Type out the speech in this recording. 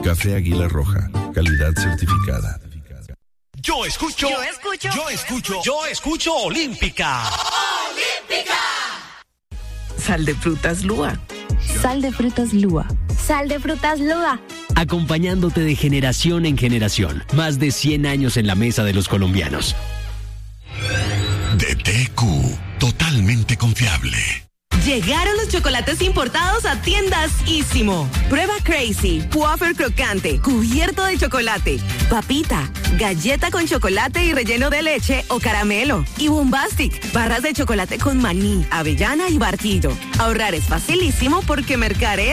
Café Águila Roja, calidad certificada. Yo escucho Olímpica. ¡Olímpica! Sal de frutas Lúa. Sal de frutas Lúa. Sal de frutas Lúa. Acompañándote de generación en generación. Más de 100 años en la mesa de los colombianos. De TQ, totalmente confiable. Llegaron los chocolates importados a Tiendas Ísimo. Prueba Crazy, wafer crocante, cubierto de chocolate, papita, galleta con chocolate y relleno de leche o caramelo. Y Bombastic, barras de chocolate con maní, avellana y barquillo. Ahorrar es facilísimo porque mercar es